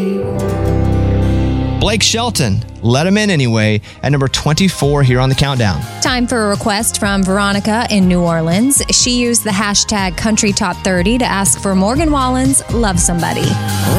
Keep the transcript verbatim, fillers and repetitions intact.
Blake Shelton, Let Him In Anyway, at number twenty-four here on the countdown. Time for a request from Veronica in New Orleans. She used the hashtag Country Top thirty to ask for Morgan Wallen's Love Somebody.